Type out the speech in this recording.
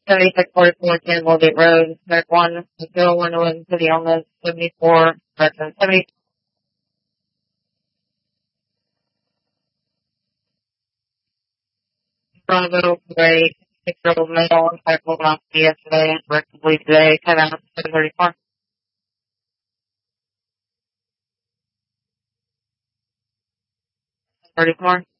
7644 Campbell Gate Road, Merrick 1, 0101 City Illness, 74, correction, 70. Bravo, Gray, 6-year-old male, in colonoscopy yesterday, correctly today, 10 out, 734. 34.